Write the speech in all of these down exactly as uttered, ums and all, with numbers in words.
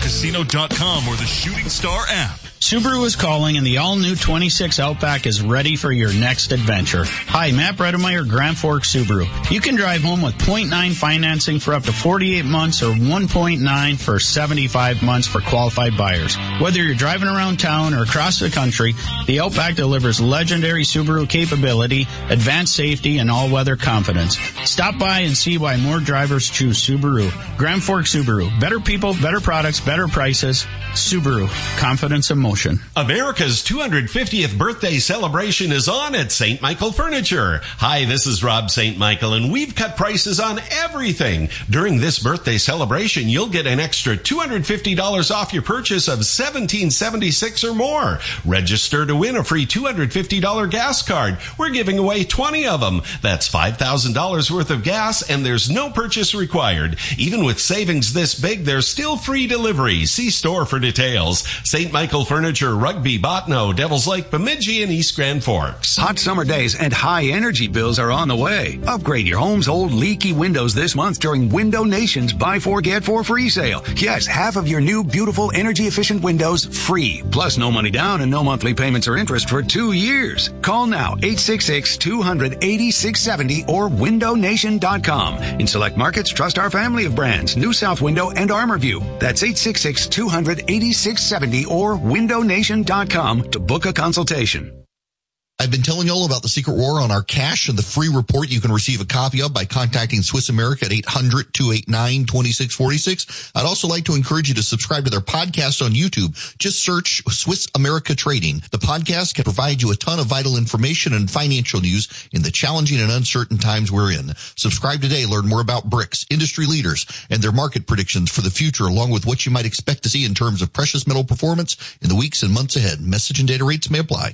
casino dot com or the Shooting Star app. Subaru is calling, and the all-new twenty-six Outback is ready for your next adventure. Hi, Matt Bredemeyer, Grand Forks Subaru. You can drive home with zero point nine financing for up to forty-eight months or one point nine for seventy-five months for qualified buyers. Whether you're driving around town or across the country, the Outback delivers legendary Subaru capability, advanced safety, and all-weather confidence. Stop by and see why more drivers choose Subaru. Grand Forks Subaru. Better people, better products, better prices. Subaru. Confidence in motion. America's two hundred fiftieth birthday celebration is on at Saint Michael Furniture. Hi, this is Rob Saint Michael, and we've cut prices on everything. During this birthday celebration, you'll get an extra two hundred fifty dollars off your purchase of seventeen seventy-six or more. Register to win a free two hundred fifty dollars gas card. We're giving away twenty of them. That's five thousand dollars worth of gas, and there's no purchase required. Even with savings this big, there's still free delivery. See store for details. Saint Michael Furniture, Rugby, Botno, Devils Lake, Bemidji, and East Grand Forks. Hot summer days and high energy bills are on the way. Upgrade your home's old leaky windows this month during Window Nation's Buy Four, Get Four free sale. Yes, half of your new, beautiful, energy-efficient windows free. Plus no money down and no monthly payments or interest for two years. Call now, eight six six, two hundred, eighty-six seventy or window nation dot com. In select markets, trust our family of brands, New South Window and ArmorView. That's eight six six, two hundred, eighty-six seventy or window nation dot com to book a consultation. I've been telling you all about the Secret War on our cash and the free report you can receive a copy of by contacting Swiss America at eight hundred, two eight nine, two six four six. I'd also like to encourage you to subscribe to their podcast on YouTube. Just search Swiss America Trading. The podcast can provide you a ton of vital information and financial news in the challenging and uncertain times we're in. Subscribe today. Learn more about BRICS, industry leaders, and their market predictions for the future, along with what you might expect to see in terms of precious metal performance in the weeks and months ahead. Message and data rates may apply.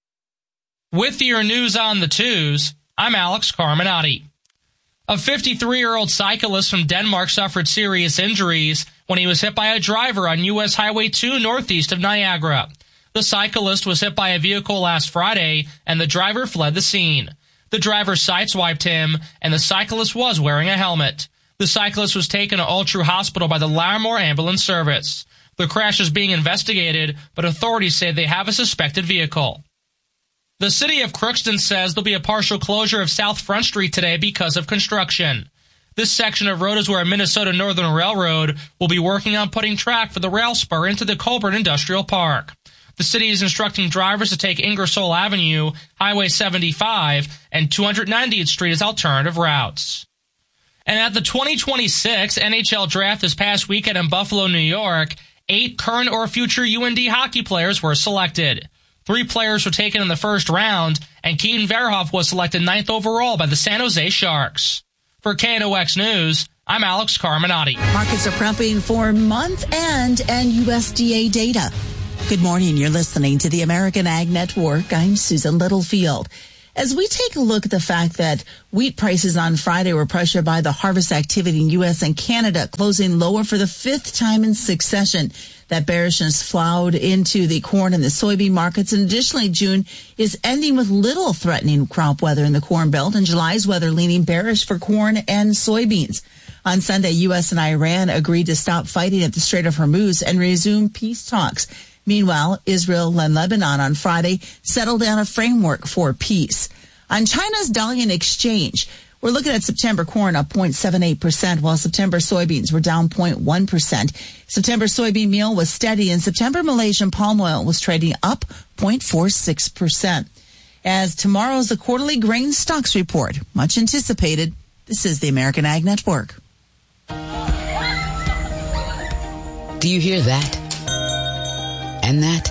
With your news on the twos, I'm Alex Carminati. A fifty-three-year-old cyclist from Denmark suffered serious injuries when he was hit by a driver on U S Highway two northeast of Niagara. The cyclist was hit by a vehicle last Friday, and the driver fled the scene. The driver sideswiped him, and the cyclist was wearing a helmet. The cyclist was taken to Ultru Hospital by the Larimore Ambulance Service. The crash is being investigated, but authorities say they have a suspected vehicle. The city of Crookston says there'll be a partial closure of South Front Street today because of construction. This section of road is where Minnesota Northern Railroad will be working on putting track for the rail spur into the Colburn Industrial Park. The city is instructing drivers to take Ingersoll Avenue, Highway seventy-five, and two hundred ninetieth Street as alternative routes. And at the twenty twenty-six N H L Draft this past weekend in Buffalo, New York, eight current or future U N D hockey players were selected. Three players were taken in the first round, and Keaton Verhoff was selected ninth overall by the San Jose Sharks. For K N O X News, I'm Alex Carminati. Markets are prepping for month-end and U S D A data. Good morning. You're listening to the American Ag Network. I'm Susan Littlefield. As we take a look at the fact that wheat prices on Friday were pressured by the harvest activity in U S and Canada, closing lower for the fifth time in succession. That bearishness flowed into the corn and the soybean markets. And additionally, June is ending with little threatening crop weather in the Corn Belt, and July's weather leaning bearish for corn and soybeans. On Sunday, U S and Iran agreed to stop fighting at the Strait of Hormuz and resume peace talks. Meanwhile, Israel and Lebanon on Friday settled down a framework for peace. On China's Dalian Exchange, we're looking at September corn up zero point seven eight percent, while September soybeans were down zero point one percent. September soybean meal was steady, and September Malaysian palm oil was trading up zero point four six percent. As tomorrow's the quarterly grain stocks report, much anticipated, this is the American Ag Network. Do you hear that? And that?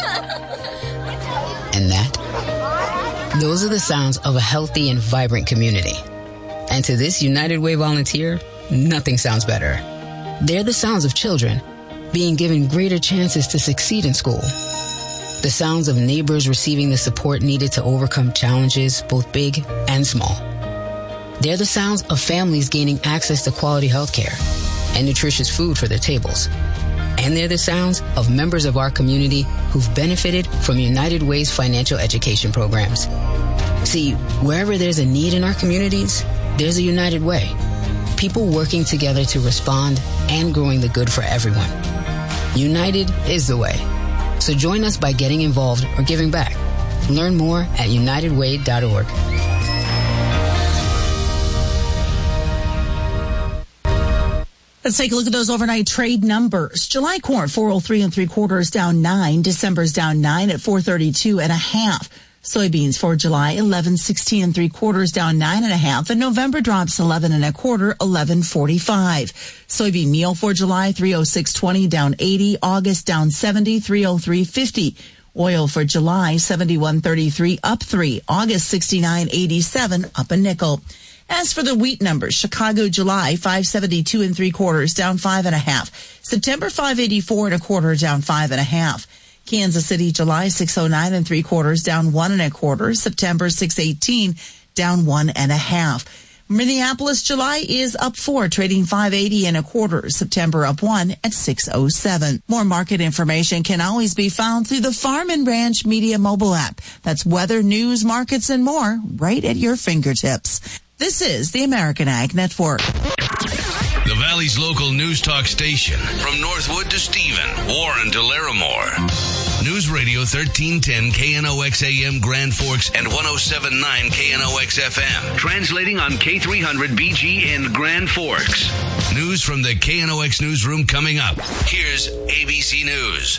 And that? Those are the sounds of a healthy and vibrant community. And to this United Way volunteer, nothing sounds better. They're the sounds of children being given greater chances to succeed in school. The sounds of neighbors receiving the support needed to overcome challenges, both big and small. They're the sounds of families gaining access to quality health care and nutritious food for their tables. And they're the sounds of members of our community who've benefited from United Way's financial education programs. See, wherever there's a need in our communities, there's a United Way. People working together to respond and growing the good for everyone. United is the way. So join us by getting involved or giving back. Learn more at united way dot org. Let's take a look at those overnight trade numbers. July corn, four oh three and three quarters, down nine. December's down nine at four thirty-two and a half. Soybeans for July, eleven sixteen and three quarters, down nine and a half. And November drops eleven and a quarter, eleven forty-five. Soybean meal for July, three oh six twenty, down eighty. August down seventy, three oh three fifty. Oil for July, seventy-one thirty-three, up three. August sixty-nine eighty-seven, up a nickel. As for the wheat numbers, Chicago, July, five seventy-two and three quarters, down five and a half. September, five eighty-four and a quarter, down five and a half. Kansas City, July, six oh nine and three quarters, down one and a quarter. September, six eighteen, down one and a half. Minneapolis, July is up four, trading five eighty and a quarter. September up one at six oh seven. More market information can always be found through the Farm and Ranch Media mobile app. That's weather, news, markets, and more right at your fingertips. This is the American Ag Network. The Valley's local news talk station. From Northwood to Stephen, Warren to Larimore. News Radio thirteen ten K N O X A M Grand Forks and one oh seven point nine K N O X F M. Translating on K three hundred B G in Grand Forks. News from the K N O X newsroom coming up. Here's A B C News.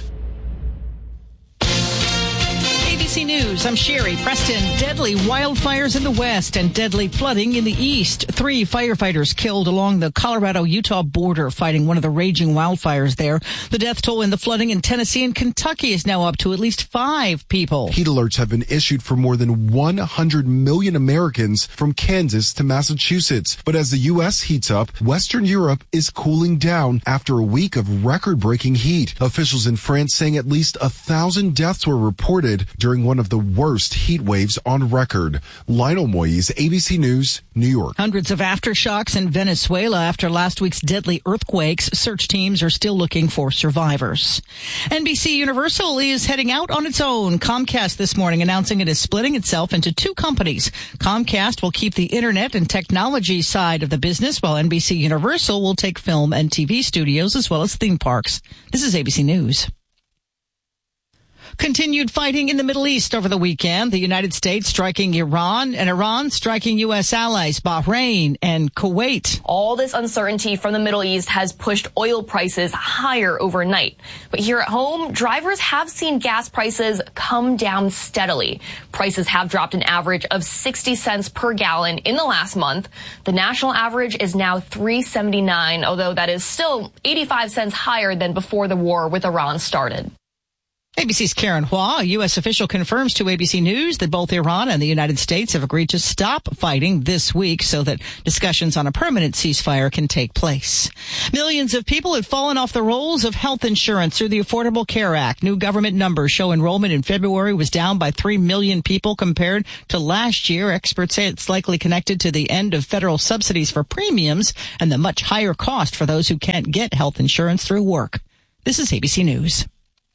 A B C News, I'm Sherry Preston. Deadly wildfires in the west and deadly flooding in the east. Three firefighters killed along the Colorado-Utah border fighting one of the raging wildfires there. The death toll in the flooding in Tennessee and Kentucky is now up to at least five people. Heat alerts have been issued for more than one hundred million Americans from Kansas to Massachusetts. But as the U S heats up, Western Europe is cooling down after a week of record-breaking heat. Officials in France saying at least a thousand deaths were reported during one of the worst heat waves on record. Lionel Moyes, A B C News, New York. Hundreds of aftershocks in Venezuela after last week's deadly earthquakes. Search teams are still looking for survivors. N B C Universal is heading out on its own. Comcast this morning announcing it is splitting itself into two companies. Comcast will keep the internet and technology side of the business, while N B C Universal will take film and T V studios as well as theme parks. This is A B C News. Continued fighting in the Middle East over the weekend. The United States striking Iran and Iran striking U S allies Bahrain and Kuwait. All this uncertainty from the Middle East has pushed oil prices higher overnight. But here at home, drivers have seen gas prices come down steadily. Prices have dropped an average of sixty cents per gallon in the last month. The national average is now three seventy-nine, although that is still eighty-five cents higher than before the war with Iran started. A B C's Karen Hua, a U S official, confirms to A B C News that both Iran and the United States have agreed to stop fighting this week so that discussions on a permanent ceasefire can take place. Millions of people have fallen off the rolls of health insurance through the Affordable Care Act. New government numbers show enrollment in February was down by three million people compared to last year. Experts say it's likely connected to the end of federal subsidies for premiums and the much higher cost for those who can't get health insurance through work. This is A B C News.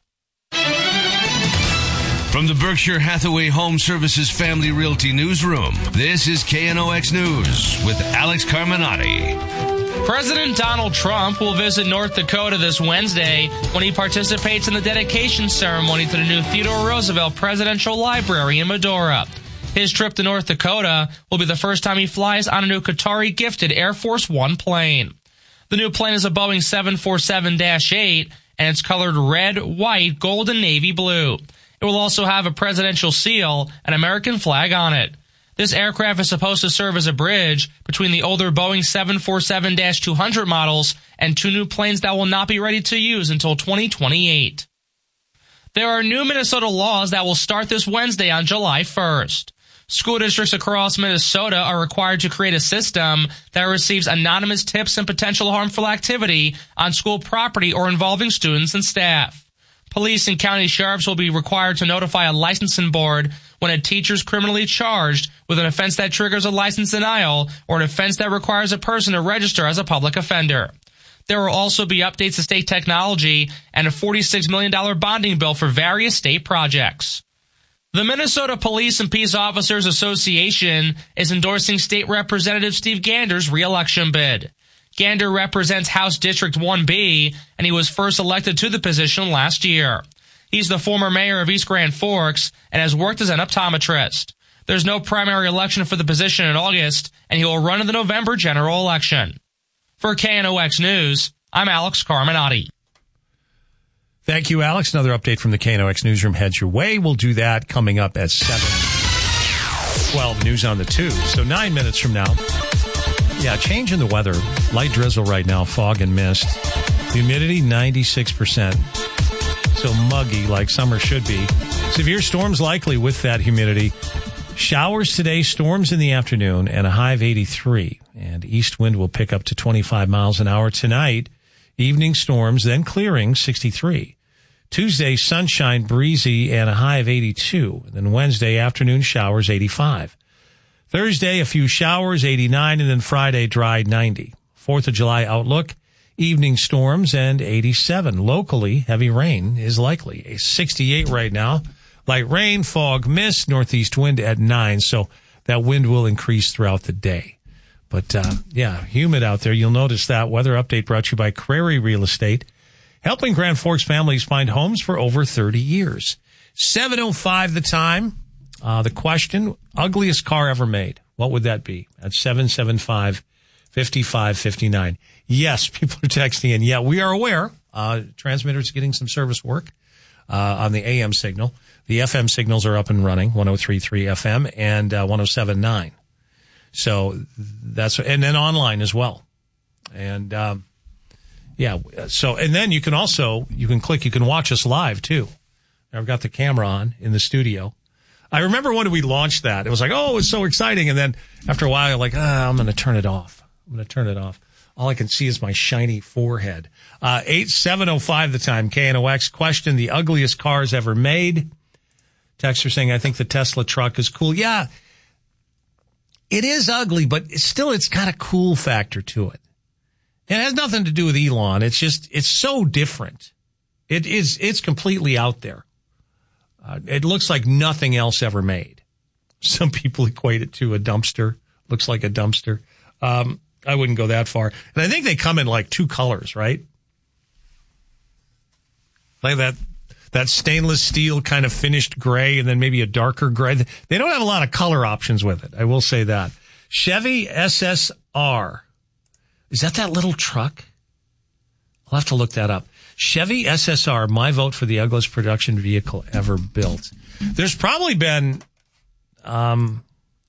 From the Berkshire Hathaway Home Services Family Realty Newsroom, this is K N O X News with Alex Carminati. President Donald Trump will visit North Dakota this Wednesday when he participates in the dedication ceremony to the new Theodore Roosevelt Presidential Library in Medora. His trip to North Dakota will be the first time he flies on a new Qatari-gifted Air Force One plane. The new plane is a Boeing seven forty-seven dash eight, and it's colored red, white, gold, and navy blue. It will also have a presidential seal and American flag on it. This aircraft is supposed to serve as a bridge between the older Boeing seven forty-seven dash two hundred models and two new planes that will not be ready to use until twenty twenty-eight. There are new Minnesota laws that will start this Wednesday on July first. School districts across Minnesota are required to create a system that receives anonymous tips and potential harmful activity on school property or involving students and staff. Police and county sheriffs will be required to notify a licensing board when a teacher is criminally charged with an offense that triggers a license denial or an offense that requires a person to register as a public offender. There will also be updates to state technology and a forty-six million dollars bonding bill for various state projects. The Minnesota Police and Peace Officers Association is endorsing State Representative Steve Gander's re-election bid. Gander represents House District one B, and he was first elected to the position last year. He's the former mayor of East Grand Forks and has worked as an optometrist. There's no primary election for the position in August, and he will run in the November general election. For K N O X News, I'm Alex Carminati. Thank you, Alex. Another update from the K N O X Newsroom heads your way. We'll do that coming up at seven twelve News on the two. So nine minutes from now. Yeah, change in the weather. Light drizzle right now, fog and mist. Humidity, ninety-six percent. So muggy like summer should be. Severe storms likely with that humidity. Showers today, storms in the afternoon, and a high of eighty-three. And east wind will pick up to twenty-five miles an hour tonight. Evening storms, then clearing, sixty-three. Tuesday, sunshine, breezy, and a high of eighty-two. And then Wednesday, afternoon showers, eighty-five. Thursday, a few showers, eighty-nine, and then Friday, dry, ninety. Fourth of July outlook, evening storms, and eighty-seven. Locally, heavy rain is likely. A sixty-eight right now. Light rain, fog, mist, northeast wind at nine, so that wind will increase throughout the day. But, uh, yeah, humid out there. You'll notice that. Weather update brought to you by Crary Real Estate, helping Grand Forks families find homes for over thirty years. seven oh five the time. Uh, the question, ugliest car ever made. What would that be? At seven seven five, five five five nine. Yes, people are texting in. Yeah, we are aware. Uh, transmitter's getting some service work uh, on the A M signal. The F M signals are up and running, one oh three point three F M and uh, one oh seven point nine. So that's, and then online as well. And, um, yeah, so, and then you can also, you can click, you can watch us live too. I've got the camera on in the studio. I remember when we launched that, it was like, oh, it's so exciting. And then after a while, you're like, ah, I'm going to turn it off. I'm going to turn it off. All I can see is my shiny forehead. Uh, eight seven oh five the time, K N O X. Question, the ugliest cars ever made. Texter saying, I think the Tesla truck is cool. Yeah, it is ugly, but it's still, it's got a cool factor to it. It has nothing to do with Elon. It's just, it's so different. It is, it's completely out there. Uh, it looks like nothing else ever made. Some people equate it to a dumpster. Looks like a dumpster. Um, I wouldn't go that far. And I think they come in like two colors, right? Like that, that stainless steel kind of finished gray and then maybe a darker gray. They don't have a lot of color options with it. I will say that. Chevy S S R. Is that that little truck? I'll have to look that up. Chevy S S R, my vote for the ugliest production vehicle ever built. There's probably been, um,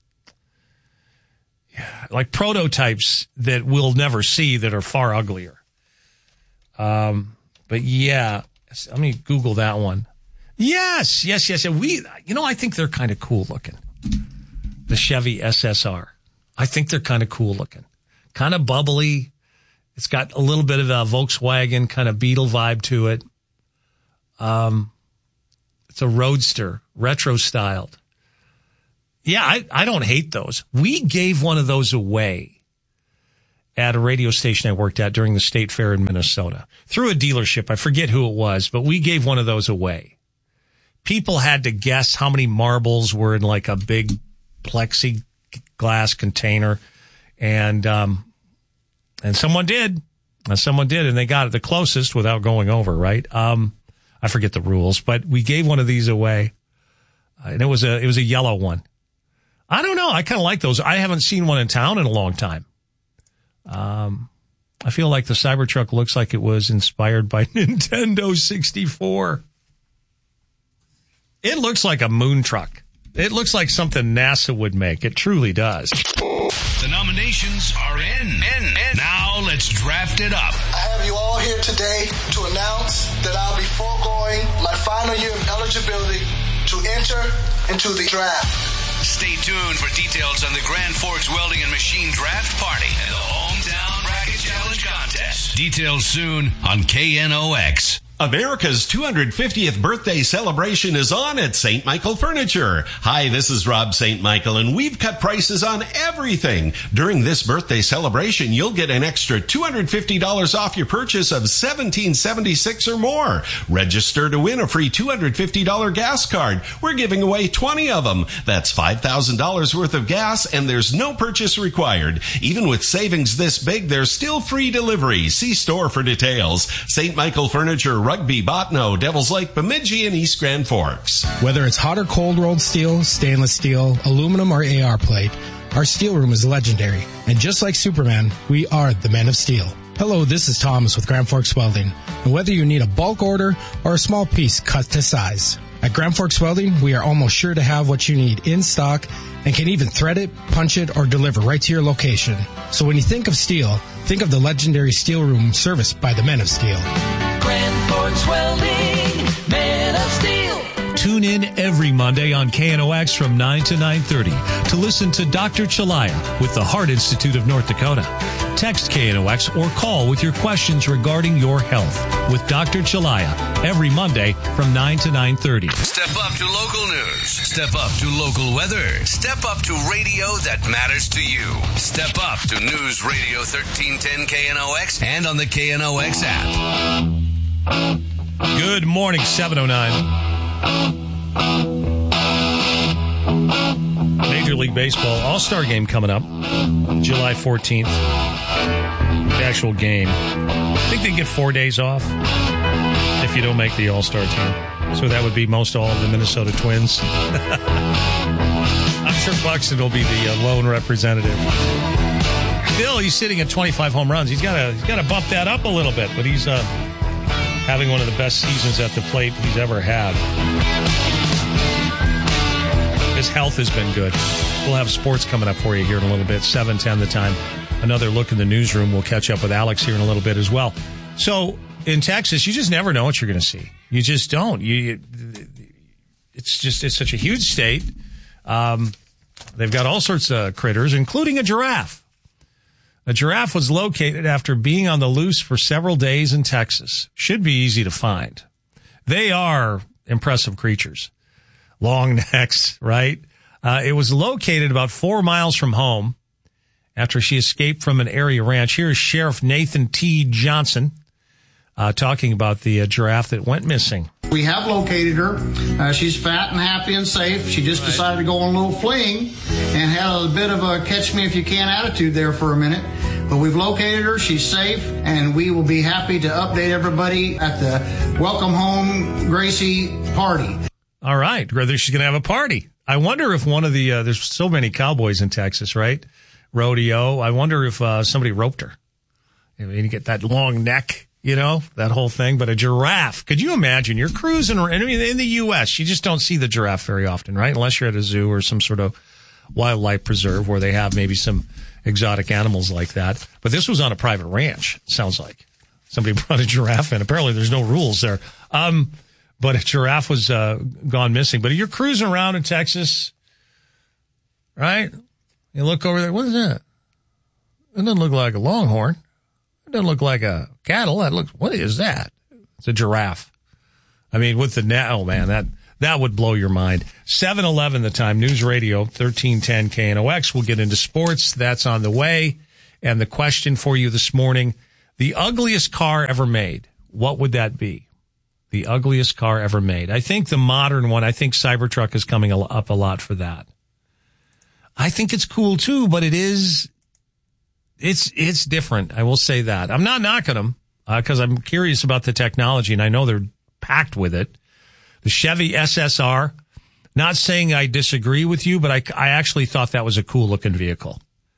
like prototypes that we'll never see that are far uglier. Um, but yeah, let me Google that one. Yes, yes, yes. We, you know, I think they're kind of cool looking. The Chevy S S R. I think they're kind of cool looking. Kind of bubbly. It's got a little bit of a Volkswagen kind of Beetle vibe to it. Um, it's a roadster, retro styled. Yeah, I, I don't hate those. We gave one of those away at a radio station I worked at during the state fair in Minnesota. Through a dealership. I forget who it was, but we gave one of those away. People had to guess how many marbles were in like a big plexiglass container. And, um, and someone did. And someone did, and they got it the closest without going over, right? Um, I forget the rules, but we gave one of these away. And it was a, it was a yellow one. I don't know. I kind of like those. I haven't seen one in town in a long time. Um, I feel like the Cybertruck looks like it was inspired by Nintendo sixty-four. It looks like a moon truck. It looks like something NASA would make. It truly does. The nominations are in. in, in. Now let's draft it up. I have you all here today to announce that I'll be foregoing my final year of eligibility to enter into the draft. Stay tuned for details on the Grand Forks Welding and Machine Draft Party and the Hometown Bracket Challenge Contest. Details soon on K N O X. America's two hundred fiftieth birthday celebration is on at Saint Michael Furniture. Hi, this is Rob Saint Michael, and we've cut prices on everything. During this birthday celebration, you'll get an extra two hundred fifty dollars off your purchase of seventeen seventy-six or more. Register to win a free two hundred fifty dollars gas card. We're giving away twenty of them. That's five thousand dollars worth of gas, and there's no purchase required. Even with savings this big, there's still free delivery. See store for details. Saint Michael Furniture, Rugby, Botno, Devils Lake, Bemidji, and East Grand Forks. Whether it's hot or cold rolled steel, stainless steel, aluminum, or A R plate, our steel room is legendary. And just like Superman, we are the Men of Steel. Hello, this is Thomas with Grand Forks Welding. And whether you need a bulk order or a small piece cut to size, at Grand Forks Welding, we are almost sure to have what you need in stock and can even thread it, punch it, or deliver right to your location. So when you think of steel, think of the legendary steel room serviced by the Men of Steel. Grand Forks Welding, Men of Steel. Tune in every Monday on K N O X from nine to nine thirty to listen to Doctor Chalaya with the Heart Institute of North Dakota. Text K N O X or call with your questions regarding your health with Doctor Chalaya every Monday from nine to nine thirty. Step up to local news. Step up to local weather. Step up to radio that matters to you. Step up to News Radio thirteen ten K N O X and on the K N O X app. Good morning, seven oh nine. Major League Baseball All-Star Game coming up July fourteenth. The actual game. I think they get four days off if you don't make the All-Star team. So that would be most all of the Minnesota Twins. I'm sure Buxton will be the uh, lone representative. Bill, he's sitting at twenty-five home runs. He's got to he's got to bump that up a little bit, but he's uh, having one of the best seasons at the plate he's ever had. His health has been good. We'll have sports coming up for you here in a little bit. seven ten the time. Another look in the newsroom. We'll catch up with Alex here in a little bit as well. So in Texas, you just never know what you're going to see. You just don't. You, you, it's just it's such a huge state. Um, they've got all sorts of critters, including a giraffe. A giraffe was located after being on the loose for several days in Texas. Should be easy to find. They are impressive creatures. Long necks, right? Uh, it was located about four miles from home after she escaped from an area ranch. Here is Sheriff Nathan T. Johnson uh, talking about the uh, giraffe that went missing. We have located her. Uh, she's fat and happy and safe. She just decided to go on a little fling and had a bit of a catch-me-if-you-can attitude there for a minute. But we've located her. She's safe, and we will be happy to update everybody at the Welcome Home Gracie party. All right. Whether she's going to have a party. I wonder if one of the, uh, there's so many cowboys in Texas, right? Rodeo. I wonder if uh, somebody roped her. I mean, you get that long neck, you know, that whole thing. But a giraffe, could you imagine? You're cruising around. I mean, in the U S, you just don't see the giraffe very often, right? Unless you're at a zoo or some sort of wildlife preserve where they have maybe some exotic animals like that. But this was on a private ranch, it sounds like. Somebody brought a giraffe in. Apparently there's no rules there. Um, but a giraffe was uh, gone missing. But you're cruising around in Texas, right? You look over there. What is that? It doesn't look like a longhorn. It doesn't look like a cattle. That looks, what is that? It's a giraffe. I mean, with the net, oh man, that, that would blow your mind. seven eleven the time, News Radio, thirteen ten K N O X. We'll get into sports. That's on the way. And the question for you this morning, the ugliest car ever made. What would that be? The ugliest car ever made. I think the modern one, I think Cybertruck is coming up a lot for that. I think it's cool too, but it is, it's, it's different. I will say that. I'm not knocking them, uh, cause I'm curious about the technology and I know they're packed with it. The Chevy S S R, not saying I disagree with you, but I, I actually thought that was a cool looking vehicle.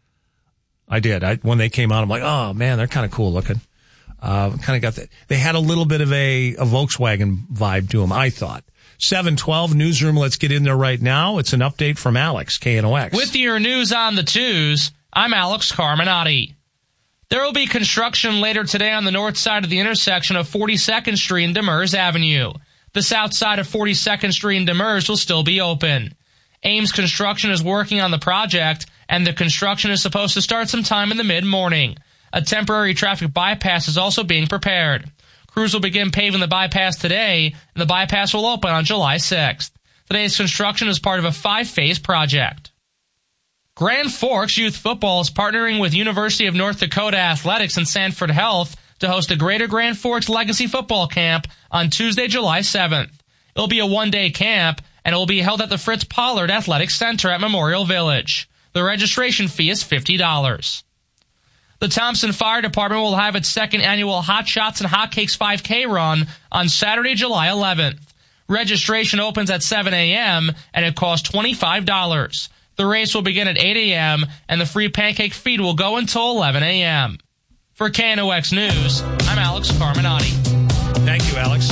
I did. I, when they came out, I'm like, oh man, they're kind of cool looking. Uh, kind of got that. They had a little bit of a, a Volkswagen vibe to them, I thought. seven twelve Newsroom, let's get in there right now. It's an update from Alex, K N O X. With your news on the twos, I'm Alex Carminati. There will be construction later today on the north side of the intersection of forty-second Street and Demers Avenue. The south side of forty-second Street and Demers will still be open. Ames Construction is working on the project, and the construction is supposed to start sometime in the mid-morning. A temporary traffic bypass is also being prepared. Crews will begin paving the bypass today, and the bypass will open on July sixth. Today's construction is part of a five-phase project. Grand Forks Youth Football is partnering with University of North Dakota Athletics and Sanford Health to host a Greater Grand Forks Legacy Football Camp on Tuesday, July seventh. It'll be a one-day camp, and it will be held at the Fritz Pollard Athletic Center at Memorial Village. The registration fee is fifty dollars. The Thompson Fire Department will have its second annual Hot Shots and Hotcakes five K run on Saturday, July eleventh. Registration opens at seven a.m. and it costs twenty-five dollars. The race will begin at eight a.m. and the free pancake feed will go until eleven a.m. For K N O X News, I'm Alex Carminati. Thank you, Alex.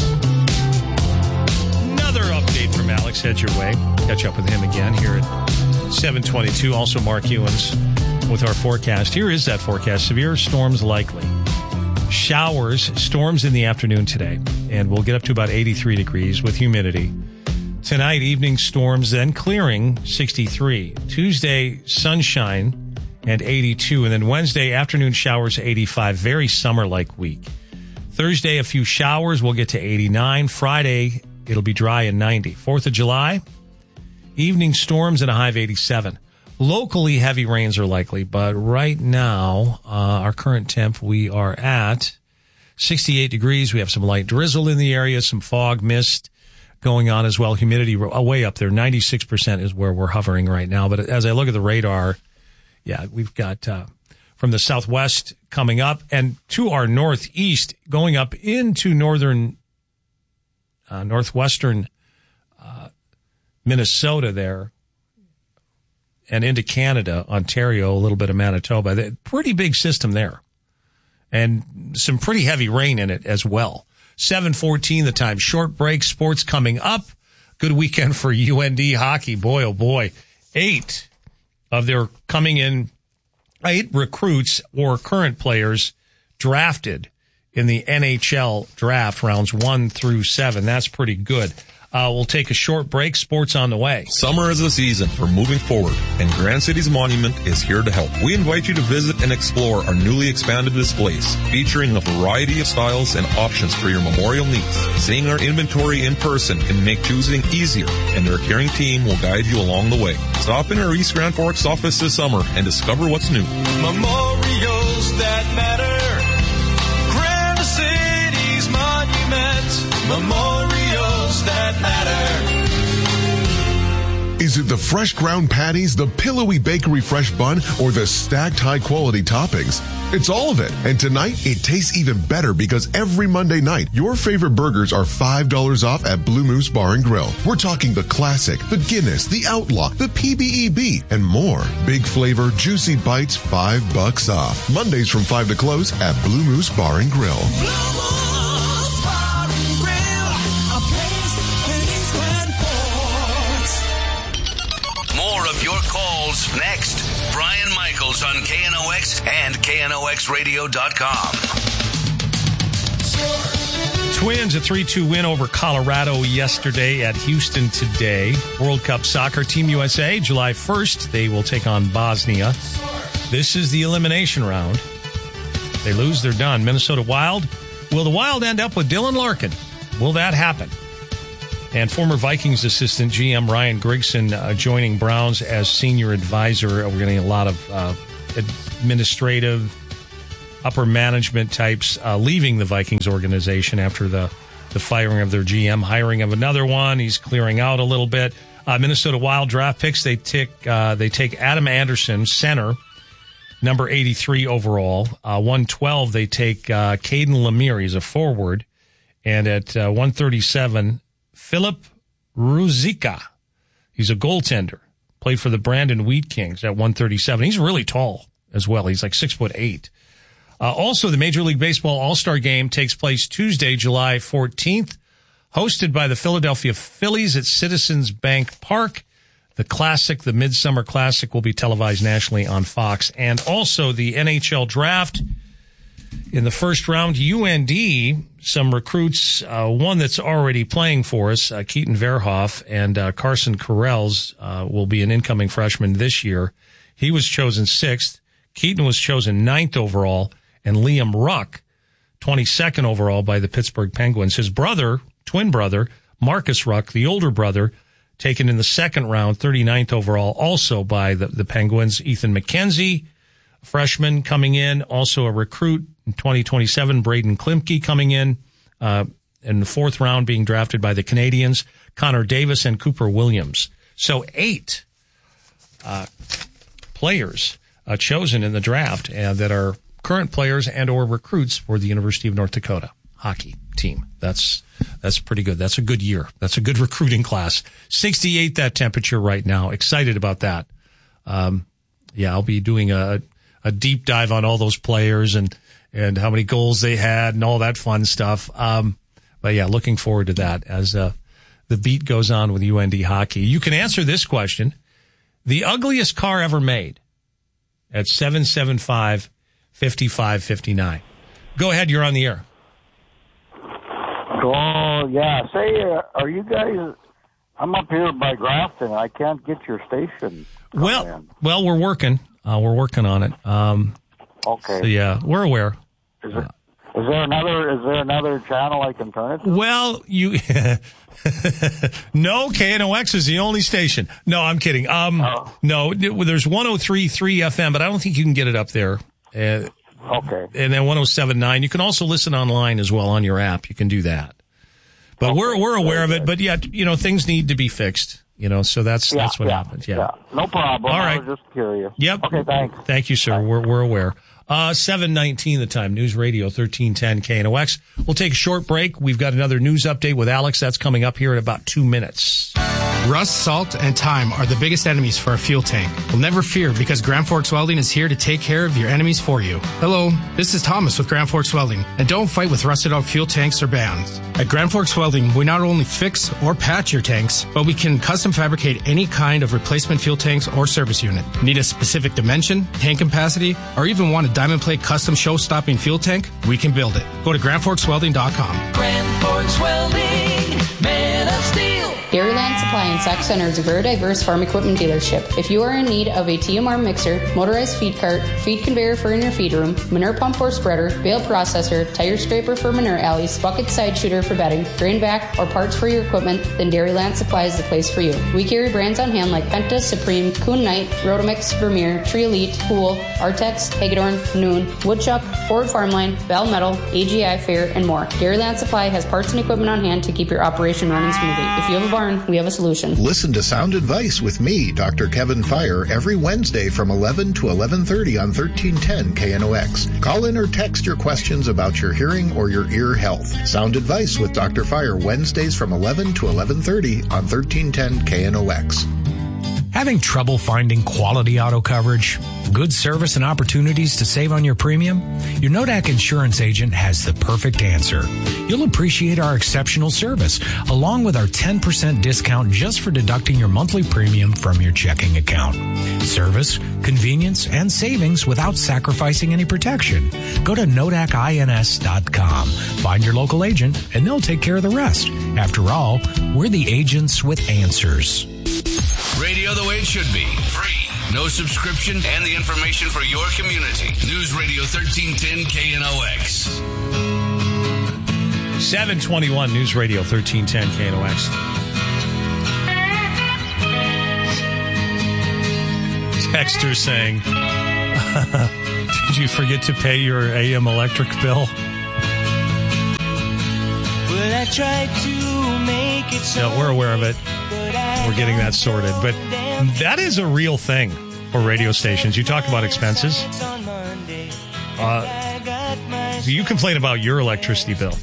Another update from Alex heads your way. Catch up with him again here at seven twenty-two. Also, Mark Ewens with our forecast. Here is that forecast. Severe storms likely. Showers, storms in the afternoon today. And we'll get up to about eighty-three degrees with humidity. Tonight, evening storms, then clearing, sixty-three. Tuesday, sunshine and eighty-two. And then Wednesday, afternoon showers, eighty-five. Very summer-like week. Thursday, a few showers. We'll get to eighty-nine. Friday, it'll be dry and ninety. fourth of July, evening storms and a high of eighty-seven. Locally, heavy rains are likely, but right now, uh, our current temp, we are at sixty-eight degrees. We have some light drizzle in the area, some fog, mist going on as well. Humidity way up there. ninety-six percent is where we're hovering right now. But as I look at the radar, yeah, we've got uh, from the southwest coming up and to our northeast going up into northern, uh, northwestern uh, Minnesota there. And into Canada, Ontario, a little bit of Manitoba. Pretty big system there. And some pretty heavy rain in it as well. seven fourteen the time. Short break. Sports coming up. Good weekend for U N D hockey. Boy, oh boy. Eight of their coming in, eight recruits or current players drafted in the N H L draft rounds one through seven. That's pretty good. Uh, we'll take a short break. Sports on the way. Summer is the season for moving forward, and Grand Cities Monument is here to help. We invite you to visit and explore our newly expanded displays, featuring a variety of styles and options for your memorial needs. Seeing our inventory in person can make choosing easier, and our caring team will guide you along the way. Stop in our East Grand Forks office this summer and discover what's new. Memorials that matter. Grand Cities Monument. Memorials that matter. Is it the fresh ground patties, the pillowy bakery fresh bun, or the stacked high-quality toppings? It's all of it. And tonight, it tastes even better because every Monday night, your favorite burgers are five dollars off at Blue Moose Bar and Grill. We're talking the Classic, the Guinness, the Outlaw, the P B E B, and more. Big flavor, juicy bites, five bucks off. Mondays from five to close at Blue Moose Bar and Grill. Your calls next. Brian Michaels on K N O X and K N O X radio dot com. Twins, a three two win over Colorado yesterday at Houston today. World Cup Soccer, Team U S A, July first. They will take on Bosnia. This is the elimination round. They lose, they're done. Minnesota Wild. Will the Wild end up with Dylan Larkin? Will that happen? And former Vikings assistant G M Ryan Grigson uh, joining Browns as senior advisor. We're getting a lot of uh, administrative, upper management types uh, leaving the Vikings organization after the, the firing of their G M, hiring of another one. He's clearing out a little bit. Uh, Minnesota Wild draft picks. They take, uh, they take Adam Anderson, center, number eighty-three overall. Uh, one twelve, they take uh, Caden Lemire. He's a forward. And at uh, one thirty-seven, Philip Ruzicka. He's a goaltender. Played for the Brandon Wheat Kings at one thirty-seven. He's really tall as well. He's like six foot eight. Uh, also, the Major League Baseball All-Star Game takes place Tuesday, July fourteenth, hosted by the Philadelphia Phillies at Citizens Bank Park. The Classic, the Midsummer Classic, will be televised nationally on Fox. And also the N H L Draft. In the first round, U N D, some recruits, uh, one that's already playing for us, uh, Keaton Verhoff, and uh, Carson Carrells uh, will be an incoming freshman this year. He was chosen sixth. Keaton was chosen ninth overall, and Liam Ruck, twenty-second overall by the Pittsburgh Penguins. His brother, twin brother, Marcus Ruck, the older brother, taken in the second round, thirty-ninth overall, also by the, the Penguins. Ethan McKenzie, freshman coming in, also a recruit in twenty twenty-seven. Braden Klimke coming in uh, in the fourth round, being drafted by the Canadians. Connor Davis and Cooper Williams. So eight uh, players uh, chosen in the draft uh, that are current players and or recruits for the University of North Dakota hockey team. That's that's pretty good. That's a good year. That's a good recruiting class. sixty-eight that temperature right now. Excited about that. Um, yeah, I'll be doing a a deep dive on all those players and and how many goals they had and all that fun stuff. Um, but yeah, looking forward to that as uh, the beat goes on with U N D hockey. You can answer this question: the ugliest car ever made, at seven seven five, five five five nine. Go ahead, you're on the air. Oh, yeah. Say, uh, are you guys, I'm up here by Grafton. I can't get your station. Well, in. well, we're working. Uh, we're working on it. Um, okay. So yeah, we're aware. Is, it, is there another, is there another channel I can turn it to? Well, you, no, K N O X is the only station. No, I'm kidding. Um, oh. no, there's one oh three point three F M, but I don't think you can get it up there. Uh, Okay. And then one oh seven point nine. You can also listen online as well on your app. You can do that. But okay. we're we're aware okay. of it. But yeah, you know, things need to be fixed. You know, so that's yeah, that's what yeah, happens. Yeah. yeah. No problem. All right. I was just curious. Yep. Okay, thanks. Thank you, sir. Bye. We're we're aware. Uh, seven nineteen the time. News Radio thirteen ten K N O X. We'll take a short break. We've got another news update with Alex. That's coming up here in about two minutes. Rust, salt, and time are the biggest enemies for a fuel tank. Well, never fear, because Grand Forks Welding is here to take care of your enemies for you. Hello, this is Thomas with Grand Forks Welding, and don't fight with rusted out fuel tanks or bands. At Grand Forks Welding, we not only fix or patch your tanks, but we can custom fabricate any kind of replacement fuel tanks or service unit. Need a specific dimension, tank capacity, or even want a diamond plate custom show-stopping fuel tank? We can build it. Go to grand forks welding dot com. Grand Forks Welding, man of steel. Dairyland Supply in Sac Center is a very diverse farm equipment dealership. If you are in need of a T M R mixer, motorized feed cart, feed conveyor for in your feed room, manure pump or spreader, bale processor, tire scraper for manure alleys, bucket side shooter for bedding, grain vac, or parts for your equipment, then Dairyland Supply is the place for you. We carry brands on hand like Penta, Supreme, Kuhn Knight, Rotomix, Vermeer, Tree Elite, Pool, Artex, Hagedorn, Noon, Woodchuck, Ford Farmline, Bell Metal, A G I Fair, and more. Dairyland Supply has parts and equipment on hand to keep your operation running smoothly. If you have a barn, we have a solution. Listen to Sound Advice with me, Doctor Kevin Fire, every Wednesday from eleven to eleven thirty on thirteen ten K N O X. Call in or text your questions about your hearing or your ear health. Sound Advice with Doctor Fire, Wednesdays from eleven to eleven thirty on thirteen ten K N O X. Having trouble finding quality auto coverage, good service, and opportunities to save on your premium? Your Nodak insurance agent has the perfect answer. You'll appreciate our exceptional service, along with our ten percent discount just for deducting your monthly premium from your checking account. Service, convenience, and savings without sacrificing any protection. Go to nodak ins dot com. Find your local agent, and they'll take care of the rest. After all, we're the agents with answers. Radio the way it should be. Free. No subscription and the information for your community. News Radio thirteen ten K N O X. seven twenty-one News Radio thirteen ten K N O X. Texter saying, did you forget to pay your A M electric bill? Well, I tried to make it so. No, we're aware of it. We're getting that sorted. But that is a real thing for radio stations. You talk about expenses. Uh, you complain about your electricity bill.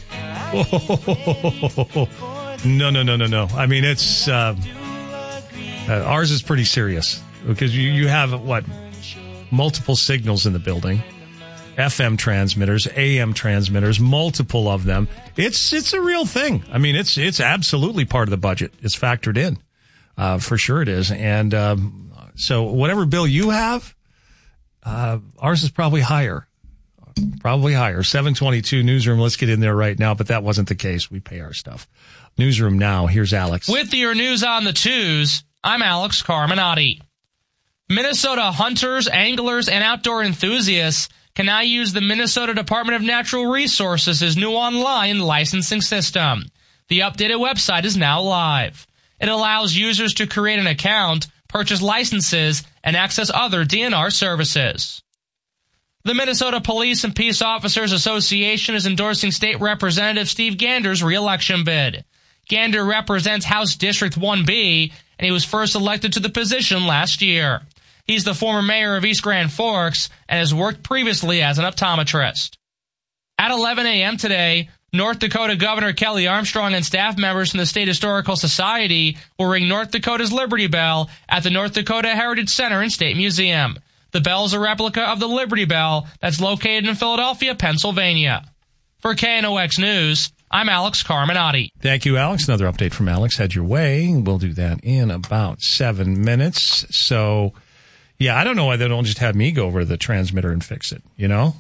No, no, no, no, no. I mean, it's uh, uh, ours is pretty serious because you, you have, what, multiple signals in the building. F M transmitters, A M transmitters, multiple of them. It's it's a real thing. I mean, it's it's absolutely part of the budget. It's factored in. Uh, for sure it is. And um, so whatever bill you have, uh, ours is probably higher. Probably higher. seven twenty-two Newsroom. Let's get in there right now, but that wasn't the case. We pay our stuff. Newsroom now. Here's Alex. With your news on the twos, I'm Alex Carminati. Minnesota hunters, anglers, and outdoor enthusiasts can now use the Minnesota Department of Natural Resources' new online licensing system. The updated website is now live. It allows users to create an account, purchase licenses, and access other D N R services. The Minnesota Police and Peace Officers Association is endorsing State Representative Steve Gander's re-election bid. Gander represents House District one B, and he was first elected to the position last year. He's the former mayor of East Grand Forks and has worked previously as an optometrist. At eleven a.m. today, North Dakota Governor Kelly Armstrong and staff members from the State Historical Society will ring North Dakota's Liberty Bell at the North Dakota Heritage Center and State Museum. The bell is a replica of the Liberty Bell that's located in Philadelphia, Pennsylvania. For K N O X News, I'm Alex Carminati. Thank you, Alex. Another update from Alex. Head your way. We'll do that in about seven minutes. So, yeah, I don't know why they don't just have me go over to the transmitter and fix it, you know?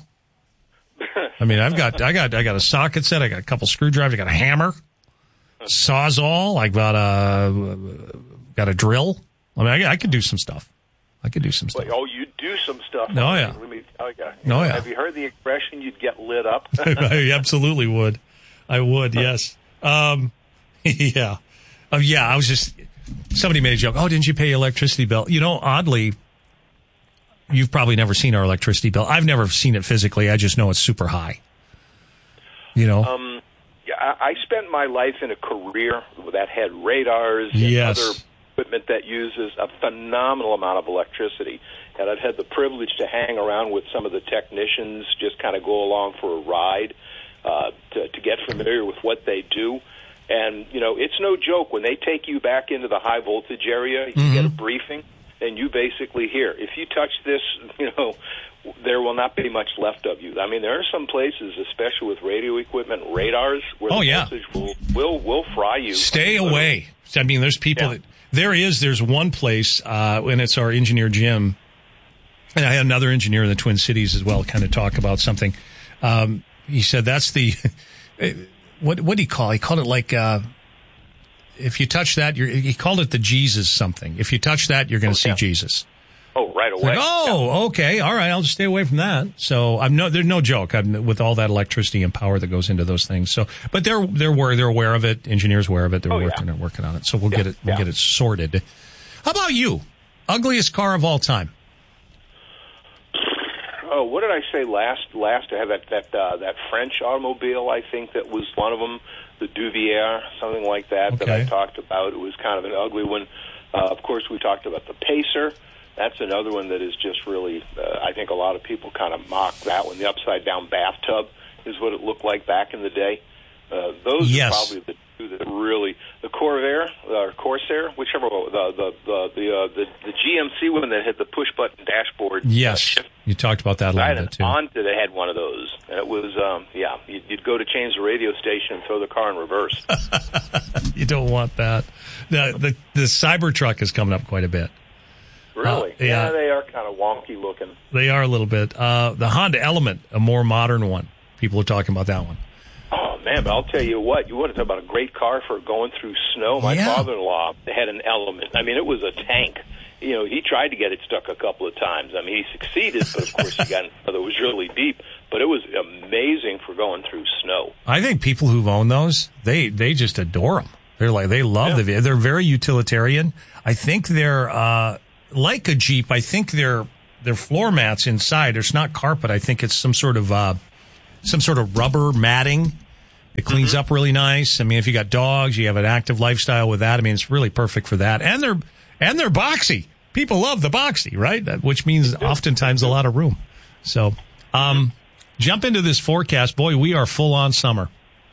I mean, I've got, I got, I got a socket set. I got a couple screwdrivers. I got a hammer, sawzall. I got a, got a drill. I mean, I, I could do some stuff. I could do some stuff. Well, oh, you do some stuff. Oh, yeah. Let me tell you. You oh, know, yeah. Have you heard the expression, you'd get lit up? I absolutely would. I would, yes. Um, yeah. Oh, yeah, I was just, somebody made a joke. Oh, didn't you pay your electricity bill? You know, oddly, you've probably never seen our electricity bill. I've never seen it physically. I just know it's super high. You know? Um, yeah, I, I spent my life in a career that had radars and yes. other equipment that uses a phenomenal amount of electricity. And I've had the privilege to hang around with some of the technicians, just kind of go along for a ride uh, to, to get familiar with what they do. And, you know, it's no joke. When they take you back into the high voltage area, you mm-hmm. get a briefing, and you basically hear, if you touch this, you know, there will not be much left of you. I mean, there are some places, especially with radio equipment, radars, where oh, the yeah. voltage will, will, will fry you. Stay away. I mean, there's people yeah. that, there is, there's one place, uh, and it's our engineer, Jim, and I had another engineer in the Twin Cities as well kind of talk about something. Um, he said that's the, what what did he call it? He called it like, uh, if you touch that, you're, he called it the Jesus something. If you touch that, you're going to oh, see yeah. Jesus. Oh, right away. Like, oh, yeah. okay, all right, I'll just stay away from that. So I'm no, there's no joke I'm, with all that electricity and power that goes into those things. So, but they're they're aware, they're aware of it. Engineers aware of it. They're oh, working yeah. they're working on it. So we'll yeah, get it we'll yeah. get it sorted. How about you? Ugliest car of all time? Oh, what did I say last? Last I had that that uh, that French automobile. I think that was one of them, the Duvier, something like that. Okay. That I talked about. It was kind of an ugly one. Uh, of course, we talked about the Pacer. That's another one that is just really. Uh, I think a lot of people kind of mock that one. The upside down bathtub is what it looked like back in the day. Uh, those yes. are probably the two that really. The Corvair or Corsair, whichever the the the the, uh, the the G M C one that had the push button dashboard. Yes, uh, you talked about that a I little had bit too. an aunt that had one of those. And it was um, yeah. You'd, you'd go to change the radio station and throw the car in reverse. You don't want that. The the the Cybertruck is coming up quite a bit. Really? Uh, yeah. yeah, they are kind of wonky looking. They are a little bit. Uh, the Honda Element, a more modern one. People are talking about that one. Oh, man, but I'll tell you what. You want to talk about a great car for going through snow? My yeah. father-in-law had an Element. I mean, it was a tank. You know, he tried to get it stuck a couple of times. I mean, he succeeded, but of course he got another that was really deep. But it was amazing for going through snow. I think people who've owned those, they, they just adore them. They're like, they love yeah. the, they're very utilitarian. I think they're, uh, like a Jeep, I think their their floor mats inside, it's not carpet. I think it's some sort of uh, some sort of rubber matting. It cleans mm-hmm. up really nice. I mean, if you got dogs, you have an active lifestyle with that. I mean, it's really perfect for that. And they're and they're boxy. People love the boxy, right? That, which means oftentimes a lot of room. So, um, jump into this forecast. Boy, we are full on summer.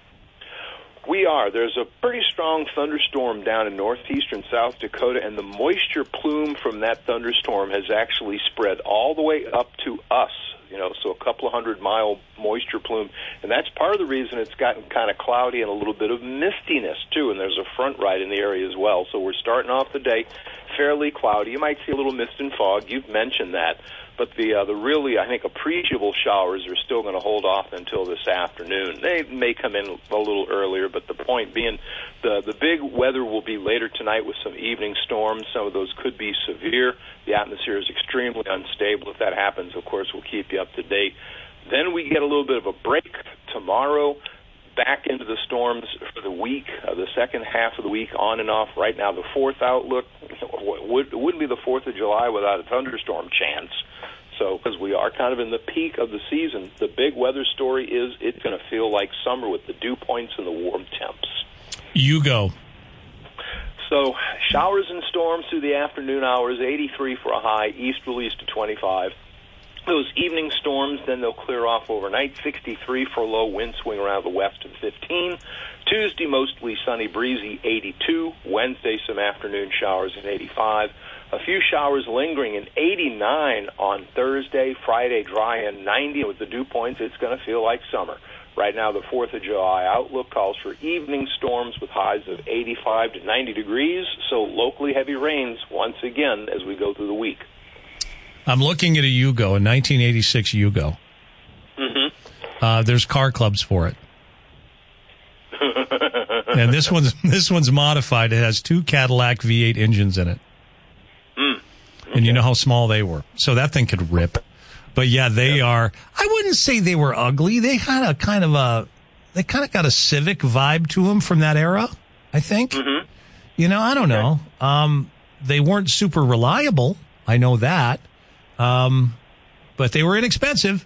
We are. There's a pretty strong thunderstorm down in northeastern South Dakota, and the moisture plume from that thunderstorm has actually spread all the way up to us, you know, so a couple of hundred mile moisture plume. And that's part of the reason it's gotten kind of cloudy and a little bit of mistiness, too. And there's a front right in the area as well. So we're starting off the day fairly cloudy. You might see a little mist and fog. You've mentioned that. But the uh, the really, I think, appreciable showers are still going to hold off until this afternoon. They may come in a little earlier, but the point being, The the big weather will be later tonight with some evening storms. Some of those could be severe. The atmosphere is extremely unstable. If that happens, of course, we'll keep you up to date. Then we get a little bit of a break tomorrow, back into the storms for the week, uh, the second half of the week, on and off. Right now, the fourth outlook, would, it wouldn't be the fourth of July without a thunderstorm chance. So, because we are kind of in the peak of the season, the big weather story is it's going to feel like summer with the dew points and the warm temps. You go. So, showers and storms through the afternoon hours, eighty-three for a high, easterlies to twenty-five. Those evening storms, then they'll clear off overnight, sixty-three for a low, wind swing around the west of fifteen. Tuesday, mostly sunny, breezy, eighty-two. Wednesday, some afternoon showers at eighty-five. A few showers lingering in eighty-nine on Thursday. Friday, dry and ninety. With the dew points, it's going to feel like summer. Right now, the fourth of July outlook calls for evening storms with highs of eighty-five to ninety degrees, so locally heavy rains once again as we go through the week. I'm looking at a Yugo, a nineteen eighty-six Yugo. Mm-hmm. Uh, there's car clubs for it. And this one's this one's modified. It has two Cadillac V eight engines in it. Mm. Okay. And you know how small they were. So that thing could rip. But yeah, they yep. are, I wouldn't say they were ugly. They had a kind of a, they kind of got a Civic vibe to them from that era, I think. Mm-hmm. You know, I don't okay. know. Um, they weren't super reliable. I know that. Um, but they were inexpensive.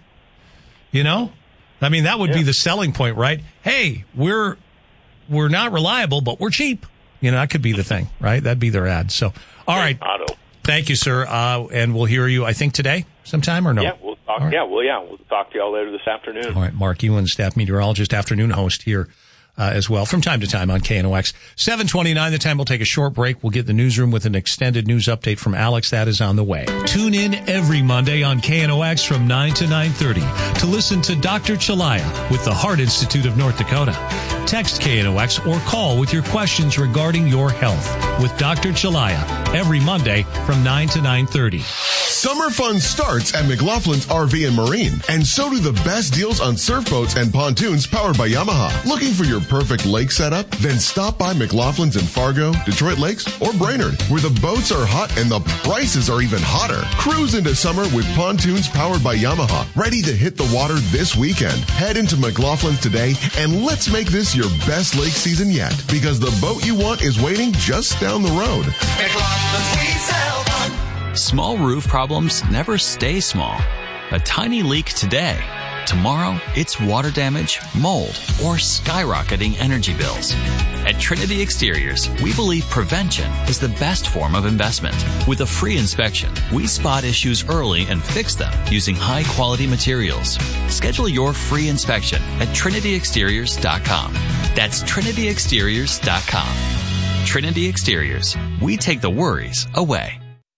You know? I mean, that would yeah. be the selling point, right? Hey, we're, we're not reliable, but we're cheap. You know, that could be the thing, right? That'd be their ad. So, all right. Auto. Thank you, sir. Uh, and we'll hear you, I think, today sometime or no? Yeah, we'll talk. Right. Yeah, well, yeah, we'll talk to y'all later this afternoon. All right, Mark Ewan, staff meteorologist, afternoon host here uh, as well from time to time on K N O X. seven twenty-nine, the time we'll take a short break. We'll get the newsroom with an extended news update from Alex. That is on the way. Tune in every Monday on K N O X from nine to nine thirty to listen to Doctor Chalaya with the Heart Institute of North Dakota. Text K N O X or call with your questions regarding your health with Doctor Chalaya every Monday from nine to nine thirty. Summer fun starts at McLaughlin's R V and Marine, and so do the best deals on surf boats and pontoons powered by Yamaha. Looking for your perfect lake setup? Then stop by McLaughlin's in Fargo, Detroit Lakes, or Brainerd, where the boats are hot and the prices are even hotter. Cruise into summer with pontoons powered by Yamaha, ready to hit the water this weekend. Head into McLaughlin's today, and let's make this your best lake season yet, because the boat you want is waiting just down the road. McLaughlin's, we sell one. Small roof problems never stay small. A tiny leak today. Tomorrow, it's water damage, mold, or skyrocketing energy bills. At Trinity Exteriors, we believe prevention is the best form of investment. With a free inspection, we spot issues early and fix them using high-quality materials. Schedule your free inspection at trinity exteriors dot com. That's trinity exteriors dot com. Trinity Exteriors. We take the worries away.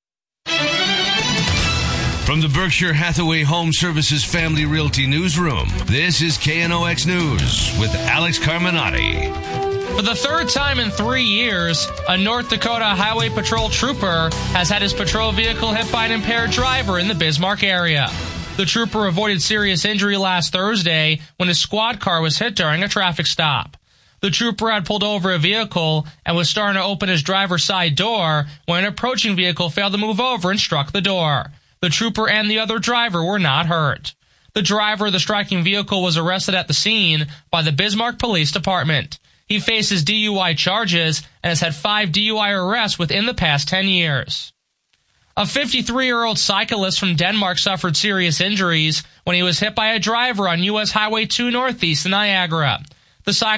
From the Berkshire Hathaway Home Services Family Realty Newsroom, this is K N O X News with Alex Carminati. For the third time in three years, a North Dakota Highway Patrol trooper has had his patrol vehicle hit by an impaired driver in the Bismarck area. The trooper avoided serious injury last Thursday when his squad car was hit during a traffic stop. The trooper had pulled over a vehicle and was starting to open his driver's side door when an approaching vehicle failed to move over and struck the door. The trooper and the other driver were not hurt. The driver of the striking vehicle was arrested at the scene by the Bismarck Police Department. He faces D U I charges and has had five D U I arrests within the past ten years. A fifty-three-year-old cyclist from Denmark suffered serious injuries when he was hit by a driver on U S Highway two Northeast in Niagara. The cyclist